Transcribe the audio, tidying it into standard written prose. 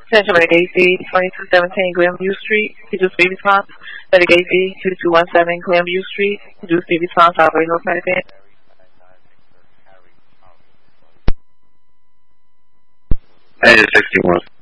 Central AZ 2217 Glenview Street. Reduce speed response. Medic AZ 2217 Glenview Street. Reduce speed response. Operator no second. Hey, 61.